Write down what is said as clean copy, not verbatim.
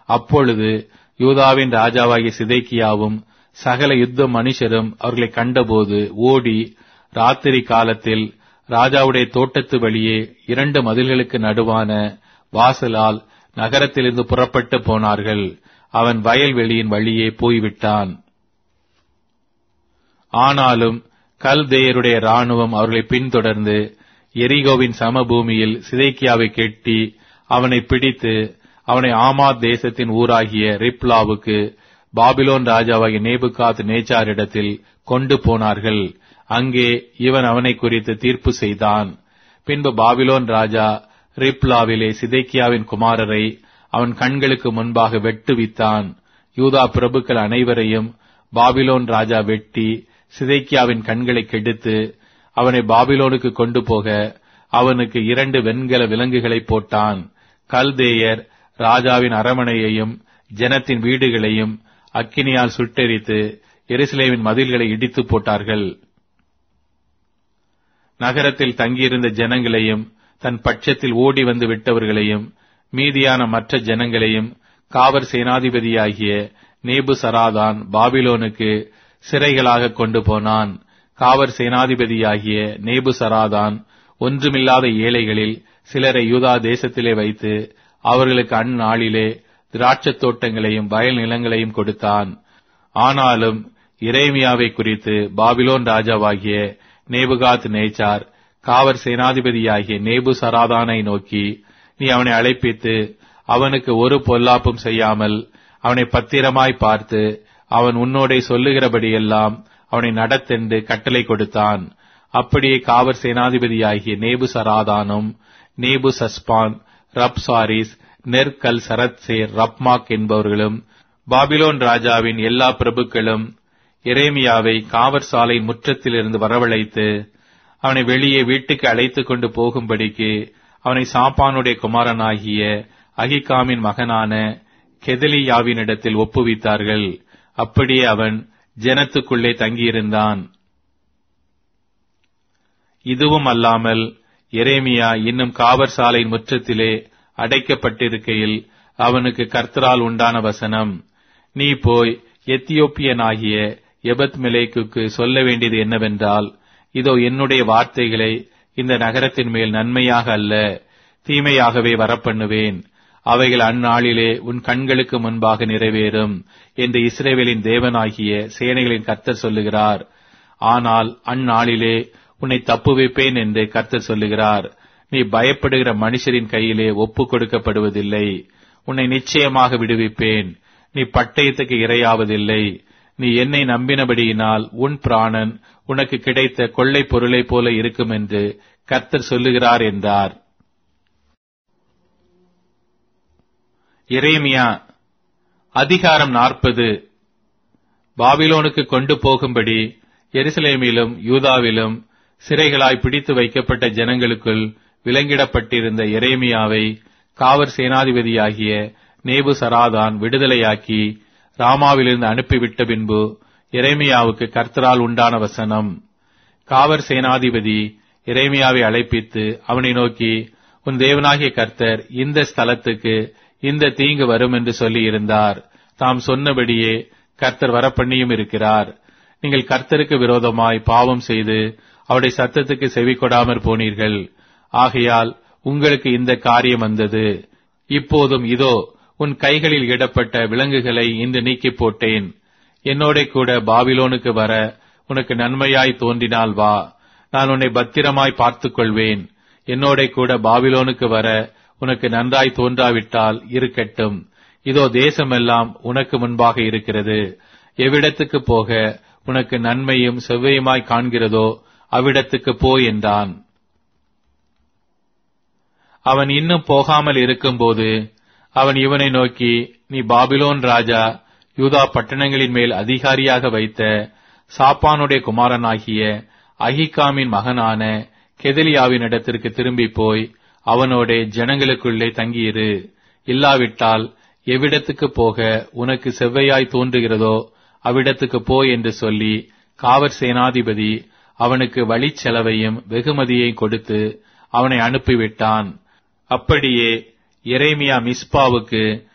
அப்பொழுது யூதாவின் ராஜாவாகிய சிதேக்கியாவும் சகல யுத்த மனுஷரும் அவர்களை கண்டபோது ஓடி ராத்திரி காலத்தில் ராஜாவுடைய தோட்டத்து வழியே 2 மதில்களுக்கு நடுவான வாசலால் நகரத்திலிருந்து புறப்பட்டு போனார்கள். அவன் வயல்வெளியின் வழியே போய்விட்டான். ஆனாலும் கல்தேயருடைய இராணுவம் அவர்களை பின்தொடர்ந்து எரிகோவின் சமபூமியில் சிதேக்கியாவை கெட்டி அவனை பிடித்து அவனை ஆமாத் தேசத்தின் ஊராகிய ரிப்லாவுக்கு பாபிலோன் ராஜாவாகிய நேபுகாத் நேச்சாரிடத்தில் கொண்டு போனார்கள். அங்கே இவன் அவனை குறித்து தீர்ப்பு செய்தான். பின்பு பாபிலோன் ராஜா ரிப்லாவிலே சிதேக்கியாவின் குமாரரை அவன் கண்களுக்கு முன்பாக வெட்டுவித்தான். யூதா பிரபுக்கள் அனைவரையும் பாபிலோன் ராஜா வெட்டி சிதேக்கியாவின் கண்களை கெடுத்து அவனை பாபிலோனுக்கு கொண்டு போக அவனுக்கு 2 வெண்கல விலங்குகளை போட்டான். கல்தேயர் ராஜாவின் அரமனையையும் ஜனத்தின் வீடுகளையும் அக்கினியால் சுட்டெரித்து எருசலேமின் மதில்களை இடித்து போட்டார்கள். நகரத்தில் தங்கியிருந்த ஜனங்களையும் தன் பட்சத்தில் ஓடி வந்து விட்டவர்களையும் மீதியான மற்ற ஜனங்களையும் காவற் சேனாதிபதியாகிய நேபுசராதான் பாபிலோனுக்கு சிறைகளாக கொண்டு போனான். காவற் சேனாதிபதியாகிய நேபுசராதான் ஒன்றுமில்லாத ஏழைகளில் சிலரை யூதா தேசத்திலே வைத்து அவர்களுக்கு அந்நாளிலே திராட்சத் தோட்டங்களையும் வயல் நிலங்களையும் கொடுத்தான். ஆனாலும் எரேமியாவை குறித்து பாபிலோன் ராஜாவாகிய நேபுகாத் நேச்சார் காவற் சேனாதிபதியாகிய நேபுசராதானை நோக்கி, நீ அவனை அழைப்பித்து அவனுக்கு ஒரு பொல்லாப்பும் செய்யாமல் அவனை பத்திரமாய் பார்த்து அவன் உன்னோடே சொல்லுகிறபடியெல்லாம் அவனை நடத்தென்று கட்டளை கொடுத்தான். அப்படியே காவற் சேனாதிபதியாகிய நேபுசராதானும் நேபுசஸ்பான், ரப்சாரிஸ், நெர்கல் சரத்சேர், ரப்மாக் என்பவர்களும் பாபிலோன் ராஜாவின் எல்லா பிரபுக்களும் எரேமியாவை காவற் சாலை முற்றத்திலிருந்து வரவழைத்து அவனை வெளியே வீட்டுக்கு அழைத்துக் கொண்டு போகும்படிக்கு அவனை சாப்பானுடைய குமாரனாகிய அகிகாமின் மகனான கெதலியாவினிடத்தில் ஒப்புவித்தார்கள். அப்படியே அவன் ஜனத்துக்குள்ளே தங்கியிருந்தான். இதுவும் அல்லாமல் எரேமியா இன்னும் காவற் சாலை முற்றத்திலே அடைக்கப்பட்டிருக்கையில் அவனுக்கு கர்த்தரால் உண்டான வசனம், நீ போய் எத்தியோப்பியனாகிய எபத்மெலேக்குக்கு சொல்ல வேண்டியது என்னவென்றால், இதோ என்னுடைய வார்த்தைகளை இந்த நகரத்தின் மேல் நன்மையாக அல்ல தீமையாகவே வரப்பண்ணுவேன். அவைகள் அந்நாளிலே உன் கண்களுக்கு முன்பாக நிறைவேறும் என்று இஸ்ரவேலின் தேவனாகிய சேனைகளின் கர்த்தர் சொல்லுகிறார். ஆனால் அந்நாளிலே உன்னை தப்புவிப்பேன் என்று கர்த்தர் சொல்லுகிறார். நீ பயப்படுகிற மனுஷரின் கையிலே ஒப்புக் கொடுக்கப்படுவதில்லை. உன்னை நிச்சயமாக விடுவிப்பேன். நீ பட்டயத்துக்கு இரையாவதில்லை. நீ என்னை நம்பினபடியினால் உன் பிராணன் உனக்கு கிடைத்த கொள்ளை பொருளைப் போல இருக்கும் என்று கர்த்தர் சொல்லுகிறார் என்றார். எரேமியா அதிகாரம் 40. பாபிலோனுக்கு கொண்டு போகும்படி எருசலேமிலும் யூதாவிலும் சிறைகளாய் பிடித்து வைக்கப்பட்ட ஜனங்களுக்குள் விலங்கிடப்பட்டிருந்த எரேமியாவை காவற் சேனாதிபதியாகிய நேபுசராதான் விடுதலையாக்கி ராமாவிலிருந்து அனுப்பிவிட்ட பின்பு எரேமியாவுக்கு கர்த்தரால் உண்டான வசனம். காவற் சேனாதிபதி எரேமியாவை அழைப்பித்து அவனை நோக்கி, உன் தேவனாகிய கர்த்தர் இந்த ஸ்தலத்துக்கு இந்த தீங்கு வரும் என்று சொல்லி இருந்தார். தாம் சொன்னபடியே கர்த்தர் வரப்பண்ணியும் இருக்கிறார். நீங்கள் கர்த்தருக்கு விரோதமாய் பாவம் செய்து அவருடைய சத்தத்துக்கு செவி கொடாமற் போனீர்கள். ஆகையால் உங்களுக்கு இந்த காரியம் வந்தது. இப்போதும் இதோ உன் கைகளில் இடப்பட்ட விலங்குகளை இன்று நீக்கி போட்டேன். என்னோட கூட பாபிலோனுக்கு வர உனக்கு நன்மையாய் தோன்றினால் வா, நான் உன்னை பத்திரமாய் பார்த்துக் கொள்வேன். என்னோட கூட பாபிலோனுக்கு வர உனக்கு நன்றாய் தோன்றாவிட்டால் இருக்கட்டும். இதோ தேசமெல்லாம் உனக்கு முன்பாக இருக்கிறது. எவ்விடத்துக்கு போக உனக்கு நன்மையும் செவ்வையுமாய் காண்கிறதோ அவ்விடத்துக்கு போ என்றான். அவன் இன்னும் போகாமல் இருக்கும்போது அவன் இவனை நோக்கி, நீ பாபிலோன் ராஜா யூதா பட்டணங்களின் மேல் அதிகாரியாக வைத்த சாப்பானுடைய குமாரனாகிய அகிகாமின் மகனான கெதலியாவின் இடத்திற்கு திரும்பி போய் அவனோட ஜனங்களுக்குள்ளே தங்கியிரு. இல்லாவிட்டால் எவ்விடத்துக்கு போக உனக்கு செவ்வையாய் தோன்றுகிறதோ அவ்விடத்துக்கு போ என்று சொல்லி காவற் சேனாதிபதி அவனுக்கு வழிச் செலவையும் வெகுமதியையும் கொடுத்து அவனை அனுப்பிவிட்டான். அப்படியே எரேமியா மிஸ்பாவுக்கு